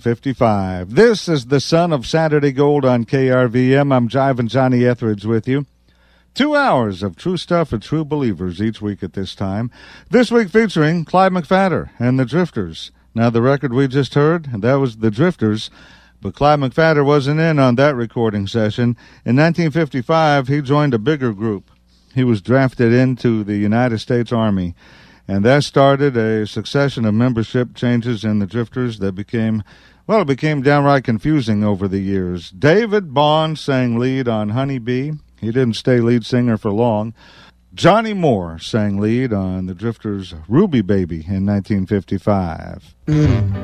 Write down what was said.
55. This is the Son of Saturday Gold on KRVM. I'm Jivin' Johnny Etheridge with you. 2 hours of true stuff and true believers each week at this time. This week featuring Clyde McPhatter and the Drifters. Now, the record we just heard, that was the Drifters, but Clyde McPhatter wasn't in on that recording session. In 1955, he joined a bigger group. He was drafted into the United States Army, and that started a succession of membership changes in the Drifters that became downright confusing over the years. David Bond sang lead on Honey Bee. He didn't stay lead singer for long. Johnny Moore sang lead on the Drifters' Ruby Baby in 1955.